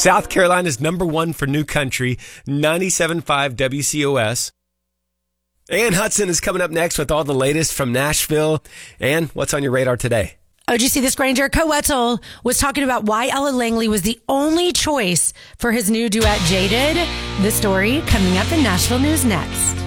South Carolina's number one for new country, 97.5 WCOS. Ann Hudson is coming up next with all the latest from Nashville. Ann, what's on your radar today? Oh, did you see this, Granger? Co Wetzel was talking about why Ella Langley was the only choice for his new duet, Jaded. This story coming up in Nashville News next.